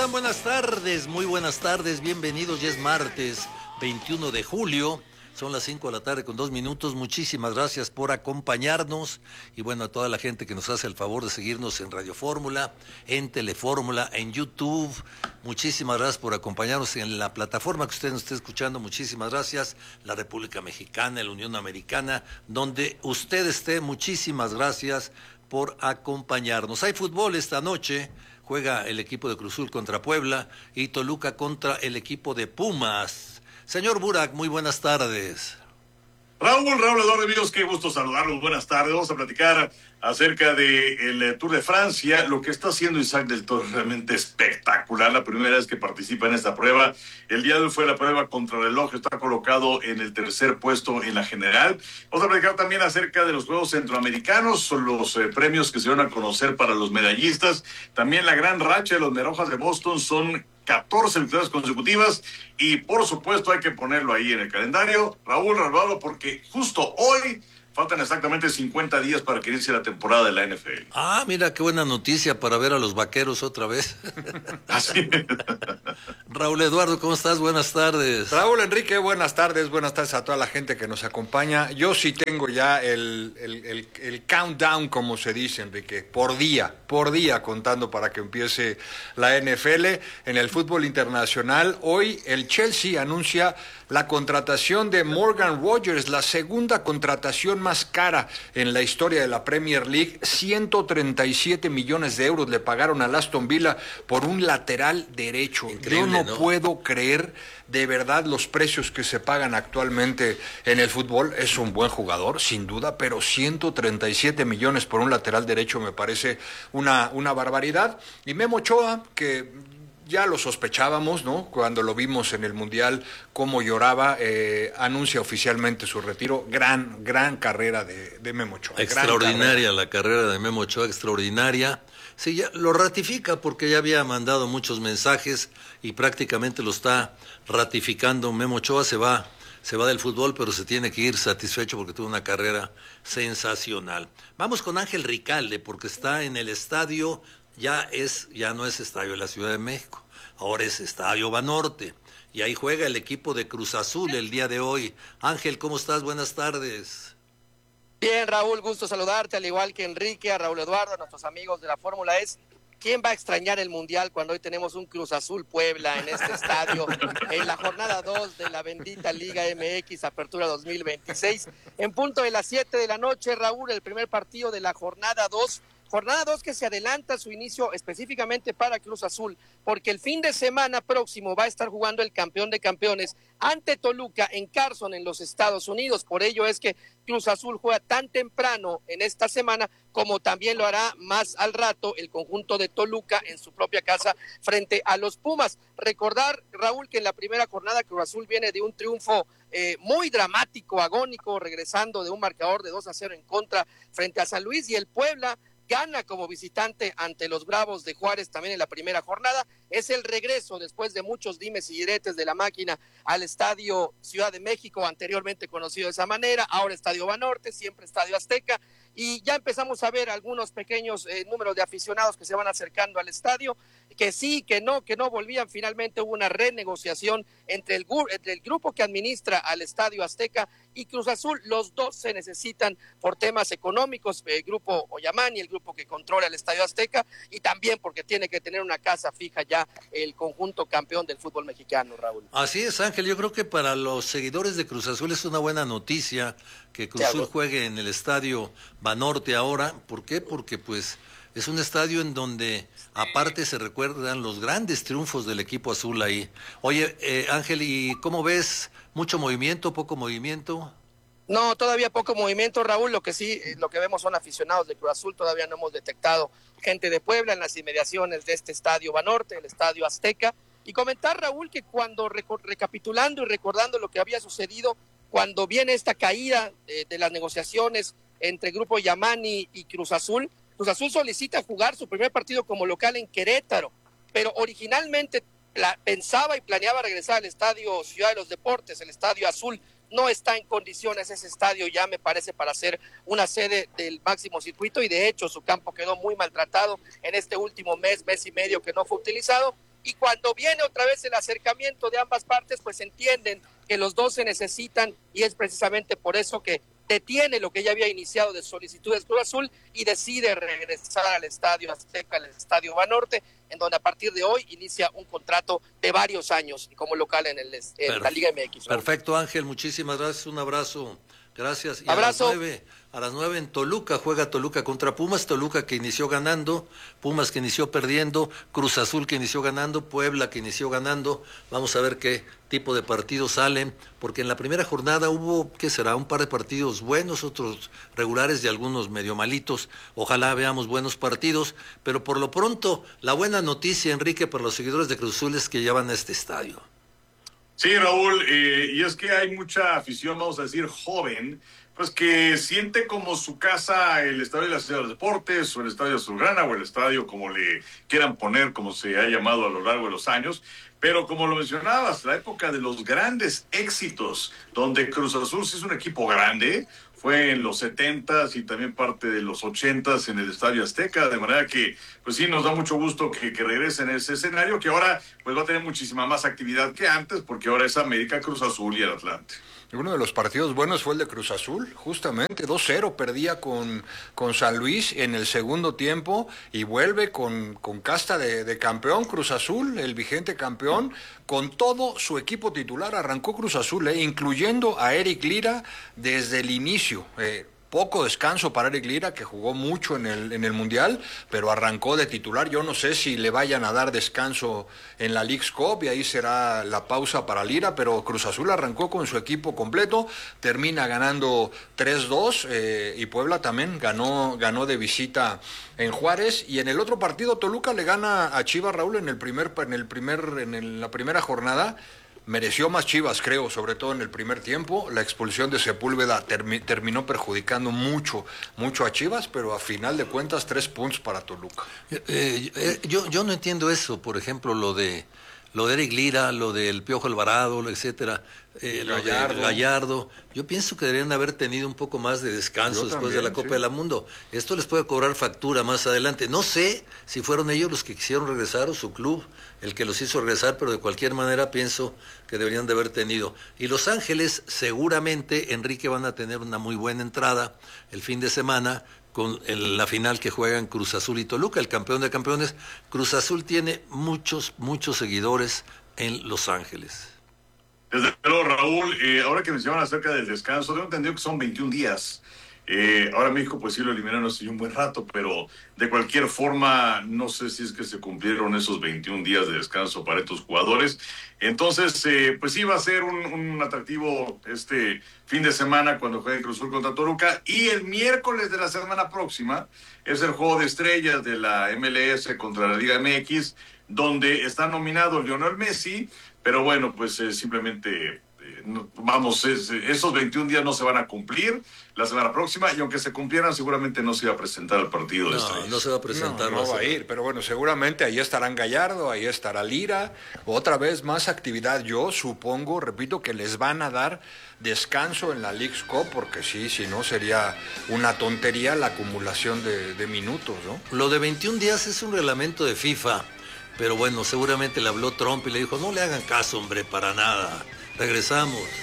están? Buenas tardes, muy buenas tardes, bienvenidos. Ya es martes 21 de julio, son las 5 de la tarde con 2 minutos. Muchísimas gracias por acompañarnos y bueno, a toda la gente que nos hace el favor de seguirnos en Radio Fórmula, en Telefórmula, en YouTube. Muchísimas gracias por acompañarnos en la plataforma que usted nos esté escuchando. Muchísimas gracias. La República Mexicana, la Unión Americana, donde usted esté, muchísimas gracias por acompañarnos. Hay fútbol esta noche. Juega el equipo de Cruz Azul contra Puebla y Toluca contra el equipo de Pumas. Señor Burak, muy buenas tardes. Raúl Eduardo, amigos, qué gusto saludarlos. Buenas tardes. Vamos a platicar acerca del Tour de Francia, lo que está haciendo Isaac del Toro, realmente espectacular. La primera vez que participa en esta prueba. El día de hoy fue la prueba contrarreloj, está colocado en el tercer puesto en la general. Vamos a platicar también acerca de los Juegos Centroamericanos, son los premios que se van a conocer para los medallistas. También la gran racha de los Merojas de Boston, son 14 victorias consecutivas y por supuesto hay que ponerlo ahí en el calendario, Raúl Ralvado, porque justo hoy faltan exactamente 50 días para que inicie la temporada de la NFL. Ah, mira, qué buena noticia para ver a los Vaqueros otra vez. Así es. Raúl Eduardo, ¿cómo estás? Buenas tardes. Raúl Enrique, buenas tardes a toda la gente que nos acompaña. Yo sí tengo ya el countdown, como se dice, Enrique, por día, contando para que empiece la NFL. En el fútbol internacional, hoy el Chelsea anuncia la contratación de Morgan Rogers, la segunda contratación más cara en la historia de la Premier League. 137 millones de euros le pagaron al Aston Villa por un lateral derecho. Increíble, Yo no puedo creer de verdad los precios que se pagan actualmente en el fútbol. Es un buen jugador, sin duda, pero 137 millones por un lateral derecho me parece una barbaridad. Y Memo Ochoa, que ya lo sospechábamos, ¿no? Cuando lo vimos en el Mundial, cómo lloraba, anuncia oficialmente su retiro. Gran carrera de Memo Ochoa. Extraordinaria la carrera de Memo Ochoa, extraordinaria. Sí, ya lo ratifica porque ya había mandado muchos mensajes y prácticamente lo está ratificando. Memo Ochoa se va del fútbol, pero se tiene que ir satisfecho porque tuvo una carrera sensacional. Vamos con Ángel Ricalde porque está en el estadio. Ya no es estadio de la Ciudad de México, ahora es estadio Banorte, y ahí juega el equipo de Cruz Azul el día de hoy. Ángel, ¿cómo estás? Buenas tardes. Bien, Raúl, gusto saludarte, al igual que Enrique, a Raúl Eduardo, a nuestros amigos de la Fórmula E. ¿Quién va a extrañar el Mundial cuando hoy tenemos un Cruz Azul Puebla en este estadio, en la jornada 2 de la bendita Liga MX, Apertura 2026? En punto de las 7 de la noche, Raúl, el primer partido de la jornada 2. Jornada 2 que se adelanta su inicio específicamente para Cruz Azul, porque el fin de semana próximo va a estar jugando el campeón de campeones ante Toluca en Carson, en los Estados Unidos. Por ello es que Cruz Azul juega tan temprano en esta semana como también lo hará más al rato el conjunto de Toluca en su propia casa frente a los Pumas. Recordar, Raúl, que en la primera jornada Cruz Azul viene de un triunfo muy dramático, agónico, regresando de un marcador de 2-0 en contra frente a San Luis, y el Puebla gana como visitante ante los Bravos de Juárez también en la primera jornada. Es el regreso después de muchos dimes y diretes de la máquina al Estadio Ciudad de México, anteriormente conocido de esa manera, ahora Estadio Banorte, siempre Estadio Azteca, y ya empezamos a ver algunos pequeños números de aficionados que se van acercando al estadio, que sí, que no volvían. Finalmente hubo una renegociación entre el grupo que administra al Estadio Azteca y Cruz Azul. Los dos se necesitan por temas económicos, el grupo Oyamani, el grupo que controla el Estadio Azteca, y también porque tiene que tener una casa fija ya el conjunto campeón del fútbol mexicano, Raúl. Así es, Ángel, yo creo que para los seguidores de Cruz Azul es una buena noticia que Cruz Azul juegue en el Estadio Banorte ahora. ¿Por qué? Porque pues es un estadio en donde aparte se recuerdan los grandes triunfos del equipo azul ahí. Oye, Ángel, ¿y cómo ves? ¿Mucho movimiento, poco movimiento? No, todavía poco movimiento, Raúl. Lo que sí, lo que vemos son aficionados de Cruz Azul. Todavía no hemos detectado gente de Puebla en las inmediaciones de este Estadio Banorte, el Estadio Azteca. Y comentar, Raúl, que cuando recapitulando y recordando lo que había sucedido cuando viene esta caída de las negociaciones entre Grupo Yamani y Cruz Azul solicita jugar su primer partido como local en Querétaro, pero originalmente pensaba y planeaba regresar al Estadio Ciudad de los Deportes, el Estadio Azul. No está en condiciones ese estadio ya, me parece, para ser una sede del máximo circuito, y de hecho su campo quedó muy maltratado en este último mes y medio que no fue utilizado. y cuando viene otra vez el acercamiento de ambas partes, pues entienden que los dos se necesitan y es precisamente por eso que detiene lo que ya había iniciado de solicitudes Cruz Azul y decide regresar al Estadio Azteca, al Estadio Banorte, en donde a partir de hoy inicia un contrato de varios años como local en la Liga MX. Perfecto, Ángel, muchísimas gracias, un abrazo. Gracias. Y abrazo. A las 9 en Toluca, juega Toluca contra Pumas, Toluca que inició ganando, Pumas que inició perdiendo, Cruz Azul que inició ganando, Puebla que inició ganando. Vamos a ver qué tipo de partidos salen, porque en la primera jornada hubo, ¿qué será? Un par de partidos buenos, otros regulares y algunos medio malitos. Ojalá veamos buenos partidos, pero por lo pronto, la buena noticia, Enrique, para los seguidores de Cruz Azul es que ya van a este estadio. Sí, Raúl, y es que hay mucha afición, vamos a decir, joven, pues que siente como su casa el Estadio de la Ciudad de los Deportes, o el Estadio Azulgrana, o el estadio como le quieran poner, como se ha llamado a lo largo de los años. Pero como lo mencionabas, la época de los grandes éxitos, donde Cruz Azul sí es un equipo grande, fue en los 70s y también parte de los 80s en el Estadio Azteca, de manera que, pues sí, nos da mucho gusto que regresen a ese escenario, que ahora pues va a tener muchísima más actividad que antes, porque ahora es América, Cruz Azul y el Atlante. Uno de los partidos buenos fue el de Cruz Azul, justamente 2-0 perdía con San Luis en el segundo tiempo y vuelve con casta de campeón Cruz Azul, el vigente campeón, con todo su equipo titular. Arrancó Cruz Azul, incluyendo a Eric Lira desde el inicio. Poco descanso para Eric Lira, que jugó mucho en el Mundial, pero arrancó de titular. Yo no sé si le vayan a dar descanso en la Leagues Cup y ahí será la pausa para Lira, pero Cruz Azul arrancó con su equipo completo, termina ganando 3-2 y Puebla también ganó de visita en Juárez. Y en el otro partido Toluca le gana a Chivas, Raúl, en la primera jornada. Mereció más Chivas, creo, sobre todo en el primer tiempo. La expulsión de Sepúlveda terminó perjudicando mucho a Chivas, pero a final de cuentas 3 puntos para Toluca. Yo no entiendo eso, por ejemplo, lo de Eric Lira, lo del Piojo Alvarado, etcétera, lo de Gallardo. Yo pienso que deberían haber tenido un poco más de descanso después de la Copa del Mundo. Esto les puede cobrar factura más adelante. No sé si fueron ellos los que quisieron regresar o su club el que los hizo regresar, pero de cualquier manera pienso que deberían de haber tenido. Y Los Ángeles seguramente, Enrique, van a tener una muy buena entrada el fin de semana con la final que juegan Cruz Azul y Toluca, el campeón de campeones. Cruz Azul tiene muchos seguidores en Los Ángeles. Desde luego, Raúl, ahora que mencionaban acerca del descanso, tengo entendido que son 21 días. Ahora México pues sí lo eliminaron hace un buen rato, pero de cualquier forma no sé si es que se cumplieron esos 21 días de descanso para estos jugadores. Entonces, pues sí va a ser un atractivo este fin de semana cuando juegue Cruz Azul contra Toluca, y el miércoles de la semana próxima es el juego de estrellas de la MLS contra la Liga MX, donde está nominado Lionel Messi, pero bueno, pues simplemente... esos 21 días no se van a cumplir la semana próxima, y aunque se cumplieran seguramente no se iba a presentar al partido de estrellas. No se va a presentar. No va a ir, pero bueno, seguramente ahí estarán Gallardo, ahí estará Lira, otra vez más actividad. Yo supongo, repito, que les van a dar descanso en la Leagues Cup, porque sí, si no sería una tontería la acumulación de minutos, ¿no? Lo de 21 días es un reglamento de FIFA, pero bueno, seguramente le habló Trump y le dijo, no le hagan caso, hombre, para nada. Regresamos.